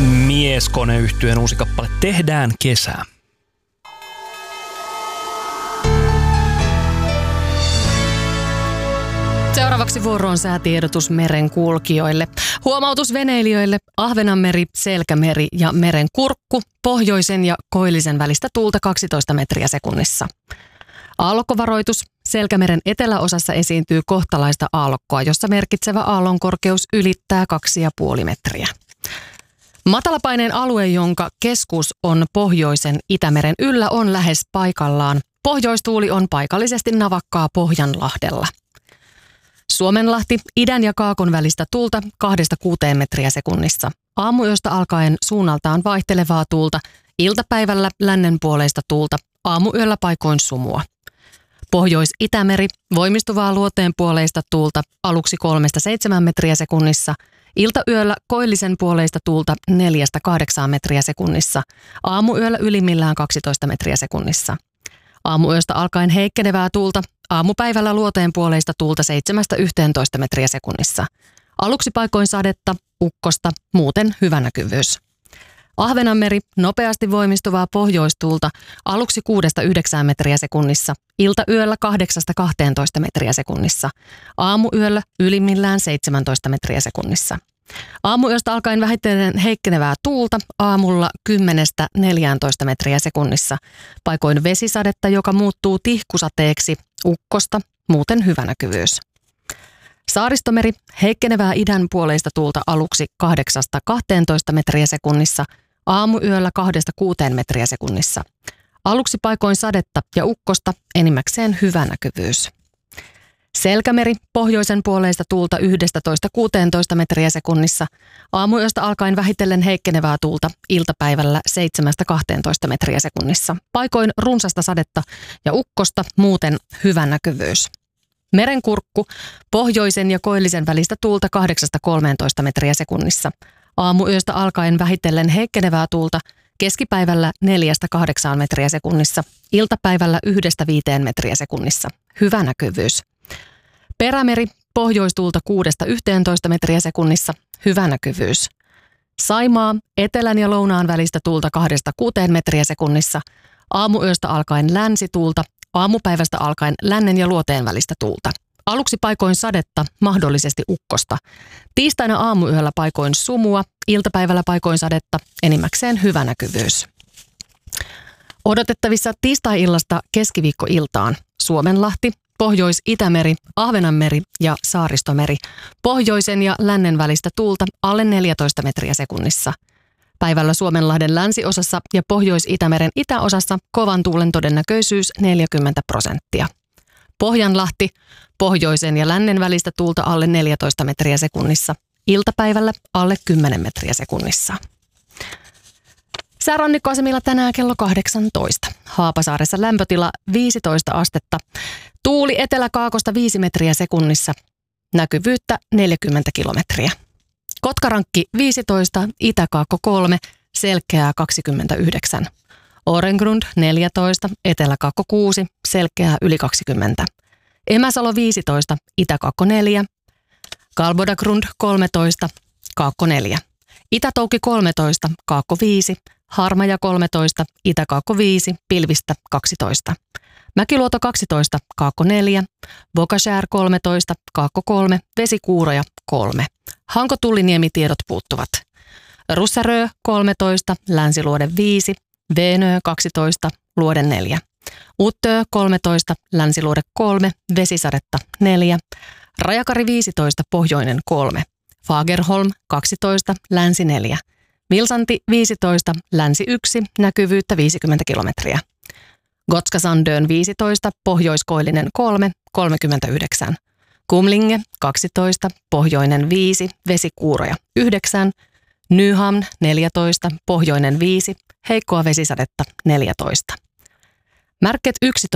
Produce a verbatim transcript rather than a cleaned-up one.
Mieskoneyhtyeen uusi kappale Tehdään kesää. Seuraavaksi vuoroon säätiedotus merenkulkijoille. Huomautus veneilijöille: Ahvenanmeri, Selkämeri ja Merenkurkku. Pohjoisen ja koillisen välistä tuulta kaksitoista metriä sekunnissa. Aallokkovaroitus: Selkämeren eteläosassa esiintyy kohtalaista aallokkoa, jossa merkitsevä aallonkorkeus ylittää kaksi pilkku viisi metriä. Matalapaineen alue, jonka keskus on pohjoisen Itämeren yllä, on lähes paikallaan. Pohjoistuuli on paikallisesti navakkaa Pohjanlahdella. Suomenlahti: idän ja kaakon välistä tuulta kahdesta kuuteen metriä sekunnissa. Aamuyöstä alkaen suunnaltaan vaihtelevaa tuulta, iltapäivällä lännenpuoleista tuulta, aamuyöllä paikoin sumua. Pohjois-Itämeri: voimistuvaa luoteenpuoleista tuulta, aluksi kolmesta seitsemään metriä sekunnissa. Iltayöllä koillisen puoleista tuulta neljästä kahdeksaan metriä sekunnissa. Aamuyöllä ylimmillään kaksitoista metriä sekunnissa. Aamuyöstä alkaen heikkenevää tuulta, aamupäivällä luoteen puoleista tuulta seitsemästä yhteentoista metriä sekunnissa. Aluksi paikoin sadetta, ukkosta, muuten hyvä näkyvyys. Ahvenanmeri: nopeasti voimistuvaa pohjoistuulta, aluksi kuudesta yhdeksään metriä sekunnissa. Iltayöllä kahdeksasta kahteentoista metriä sekunnissa. Aamuyöllä ylimmillään seitsemäntoista metriä sekunnissa. Aamuyöstä alkaen vähitellen heikkenevää tuulta, aamulla kymmenestä neljääntoista metriä sekunnissa. Paikoin vesisadetta, joka muuttuu tihkusateeksi, ukkosta, muuten hyvä näkyvyys. Saaristomeri: heikkenevää idän puoleista tuulta aluksi kahdeksasta kahteentoista metriä sekunnissa, aamuyöllä kahdesta kuuteen metriä sekunnissa. Aluksi paikoin sadetta ja ukkosta, enimmäkseen hyvä näkyvyys. Selkämeri: pohjoisen puoleista tuulta yhdestätoista kuuteentoista metriä sekunnissa, aamuyöstä alkaen vähitellen heikkenevää tuulta, iltapäivällä seitsemästä kahteentoista metriä sekunnissa. Paikoin runsasta sadetta ja ukkosta, muuten hyvä näkyvyys. Merenkurkku: pohjoisen ja koillisen välistä tuulta kahdeksasta kolmeentoista metriä sekunnissa. Aamuyöstä alkaen vähitellen heikkenevää tuulta, keskipäivällä neljästä kahdeksaan metriä sekunnissa. Iltapäivällä yhdestä viiteen metriä sekunnissa. Hyvä näkyvyys. Perämeri: pohjoistuulta kuudesta yhteentoista metriä sekunnissa. Hyvä näkyvyys. Saimaa: etelän ja lounaan välistä tuulta kahdesta kuuteen metriä sekunnissa. Aamuyöstä alkaen länsituulta, aamupäivästä alkaen lännen ja luoteen välistä tuulta. Aluksi paikoin sadetta, mahdollisesti ukkosta. Tiistaina aamuyöllä paikoin sumua, iltapäivällä paikoin sadetta, enimmäkseen hyvä näkyvyys. Odotettavissa tiistai-illasta keskiviikkoiltaan: Suomenlahti, Pohjois-Itämeri, Ahvenanmeri ja Saaristomeri. Pohjoisen ja lännen välistä tuulta alle neljätoista metriä sekunnissa. Päivällä Suomenlahden länsiosassa ja Pohjois-Itämeren itäosassa kovan tuulen todennäköisyys neljäkymmentä prosenttia. Pohjanlahti: pohjoisen ja lännen välistä tuulta alle neljätoista metriä sekunnissa. Iltapäivällä alle kymmenen metriä sekunnissa. Säärannikkoasemilla tänään kello kahdeksantoista. Haapasaaressa lämpötila viisitoista astetta. Tuuli etelä-kaakosta viisi metriä sekunnissa. Näkyvyyttä neljäkymmentä kilometriä. Kotkarankki viisitoista, Itä-Kaakko kolme, selkeää kaksikymmentäyhdeksän. Orengrund neljätoista, Etelä-Kaakko kuusi, selkeää yli kaksikymmentä. Emäsalo viisitoista, Itä-Kaakko neljä. Kalbodagrund kolmetoista, Kaakko neljä. Itä-Toukki kolmetoista, Kaakko viisi. Harmaja kolmetoista, Itä-Kaakko viisi, pilvistä kaksitoista. Mäkiluoto kaksitoista, Kaakko neljä. Vokashär kolmetoista, Kaakko kolme, vesikuuroja kolme. Hanko-Tulliniemi tiedot puuttuvat. Russarö kolmetoista, Länsiluode viisi. Veenö kaksitoista, Luode neljä. Uttö kolmetoista, Länsiluode kolme, vesisadetta neljä. Rajakari viisitoista, Pohjoinen kolme. Fagerholm kaksitoista, Länsi neljä. Vilsanti viisitoista, Länsi yksi, näkyvyyttä viisikymmentä kilometriä. Gotskasandön viisitoista, Pohjoiskoillinen kolme, kolmekymmentäyhdeksän. Kumlinge kaksitoista, Pohjoinen viisi, vesikuuroja yhdeksän. Nyhamn neljätoista, Pohjoinen viisi, heikkoa vesisadetta neljätoista. Märket yksitoista.